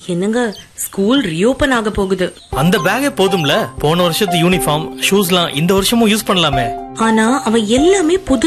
என்னங்க, school reopen ஆக போகுது. அந்த பேக்கே போதும்ல, போன வருஷத்து யூனிஃபார்ம் ஷூஸ்லாம் இந்த வருஷமும் யூஸ் பண்ணலாமே. ஆனா அவன் எல்லாமே புது